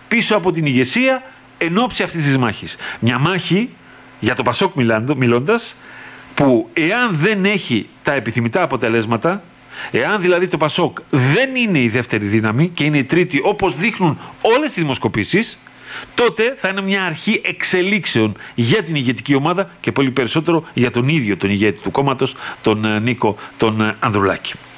πίσω από την ηγεσία εν ώψη αυτής της μάχης. Μια μάχη, για το Πασόκ μιλώντας, που εάν δεν έχει τα επιθυμητά αποτελέσματα, εάν δηλαδή το Πασόκ δεν είναι η δεύτερη δύναμη και είναι η τρίτη όπως δείχνουν όλες τις δημοσκοπήσεις, τότε θα είναι μια αρχή εξελίξεων για την ηγετική ομάδα και πολύ περισσότερο για τον ίδιο τον ηγέτη του κόμματος, τον Νίκο τον Ανδρουλάκη.